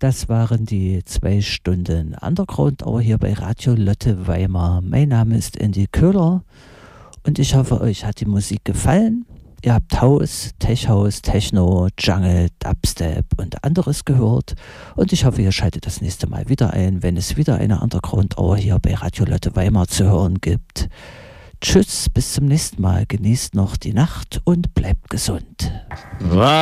Das waren die 2 Stunden Underground Hour hier bei Radio Lotte Weimar. Mein Name ist Andy Köhler und ich hoffe, euch hat die Musik gefallen. Ihr habt House, Tech House, Techno, Jungle, Dubstep und anderes gehört. Und ich hoffe, ihr schaltet das nächste Mal wieder ein, wenn es wieder eine Underground Hour hier bei Radio Lotte Weimar zu hören gibt. Tschüss, bis zum nächsten Mal. Genießt noch die Nacht und bleibt gesund.